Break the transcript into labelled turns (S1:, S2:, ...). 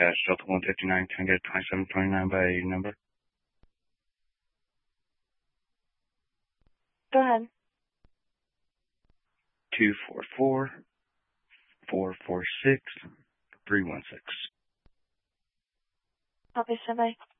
S1: Cash Delta 159, can I get 2729 by number?
S2: Go ahead.
S1: 244-446-316.
S2: Copy, standby.